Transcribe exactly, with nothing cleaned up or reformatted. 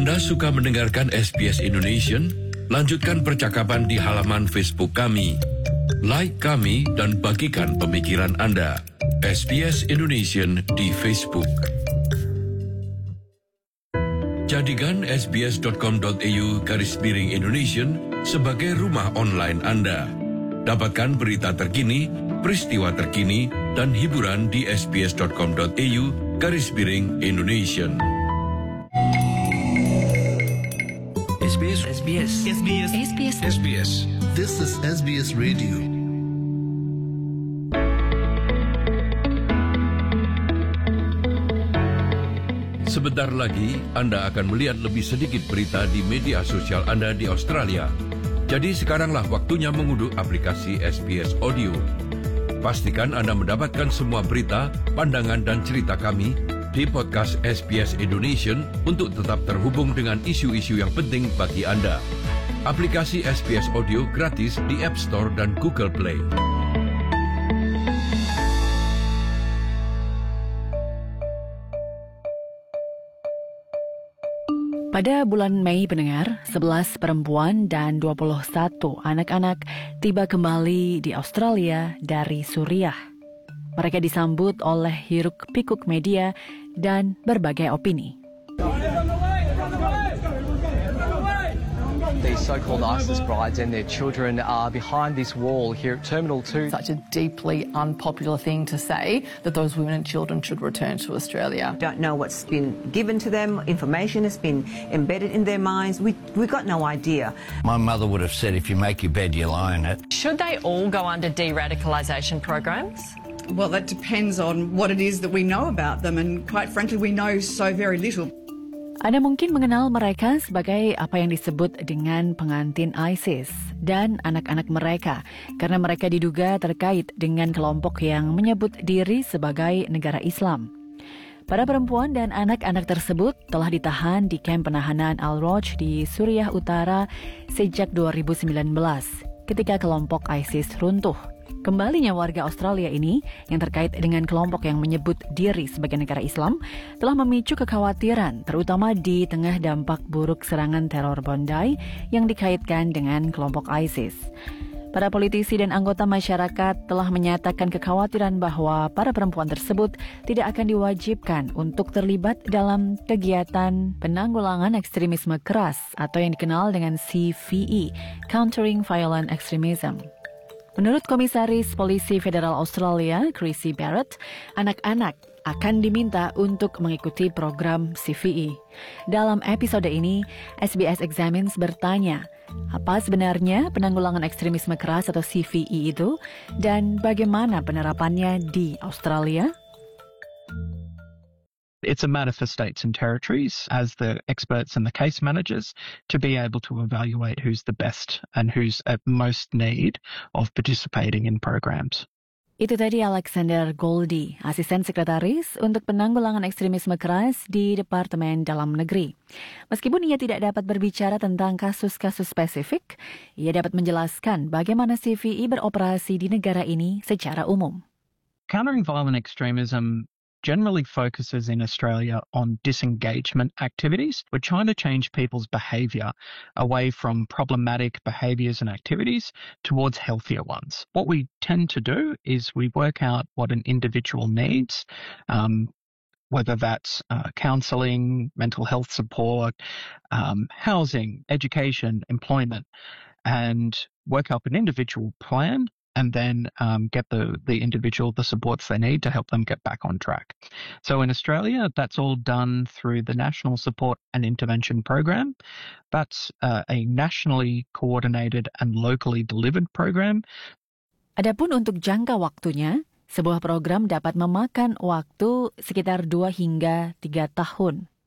Anda suka mendengarkan S B S Indonesian? Lanjutkan percakapan di halaman Facebook kami. Like kami dan bagikan pemikiran Anda. S B S Indonesian di Facebook. Jadikan sbs.com.au garis miring Indonesian sebagai rumah online Anda. Dapatkan berita terkini, peristiwa terkini, dan hiburan di sbs.com.au garis miring Indonesian. S B S S B S S B S S B S S B S This is S B S Radio. Sebentar lagi, Anda akan melihat lebih sedikit berita di media sosial Anda di Australia. Jadi sekaranglah waktunya mengunduh aplikasi S B S Audio. Pastikan Anda mendapatkan semua berita, pandangan dan cerita kami di podcast S B S Indonesian untuk tetap terhubung dengan isu-isu yang penting bagi Anda. Aplikasi S B S Audio gratis di App Store dan Google Play. Pada bulan Mei pendengar, sebelas perempuan dan dua puluh satu anak-anak tiba kembali di Australia dari Suriah. Mereka disambut oleh hiruk-pikuk media dan berbagai opini. These so-called ISIS brides and their children are behind this wall here at Terminal two. Such a deeply unpopular thing to say, that those women and children should return to Australia. Don't know what's been given to them. Information has been embedded in their minds. We we got no idea. My mother would have said, if you make your bed, you lie in it. Should they all go under de-radicalisation programs? Well, that depends on what it is that we know about them, and quite frankly, we know so very little. Anda mungkin mengenal mereka sebagai apa yang disebut dengan pengantin ISIS dan anak-anak mereka, karena mereka diduga terkait dengan kelompok yang menyebut diri sebagai negara Islam. Para perempuan dan anak-anak tersebut telah ditahan di kamp penahanan Al-Roj di Suriah Utara sejak dua ribu sembilan belas, ketika kelompok ISIS runtuh. Kembalinya warga Australia ini yang terkait dengan kelompok yang menyebut diri sebagai negara Islam telah memicu kekhawatiran, terutama di tengah dampak buruk serangan teror Bondi yang dikaitkan dengan kelompok ISIS. Para politisi dan anggota masyarakat telah menyatakan kekhawatiran bahwa para perempuan tersebut tidak akan diwajibkan untuk terlibat dalam kegiatan penanggulangan ekstremisme keras atau yang dikenal dengan C V E, Countering Violent Extremism. Menurut Komisaris Polisi Federal Australia, Chrissy Barrett, anak-anak akan diminta untuk mengikuti program C V E. Dalam episode ini, S B S Examines bertanya, apa sebenarnya penanggulangan ekstremisme keras atau C V E itu, dan bagaimana penerapannya di Australia? It's a matter for states and territories as the experts and the case managers to be able to evaluate who's the best and who's at most need of participating in programs. Itu tadi Alexander Goldie, Asisten Sekretaris untuk Penanggulangan Ekstremisme Keras di Departemen Dalam Negeri. Meskipun ia tidak dapat berbicara tentang kasus-kasus spesifik, ia dapat menjelaskan bagaimana C V E beroperasi di negara ini secara umum. Countering violent extremism generally focuses in Australia on disengagement activities. We're trying to change people's behaviour away from problematic behaviours and activities towards healthier ones. What we tend to do is we work out what an individual needs, um, whether that's uh, counselling, mental health support, um, housing, education, employment, and work up an individual plan and then um, get the, the individual the supports they need to help them get back on track. So in Australia, that's all done through the National Support and Intervention Program. That's uh, a nationally coordinated and locally delivered program. Adapun untuk jangka waktunya, sebuah program dapat memakan waktu sekitar dua hingga tiga tahun.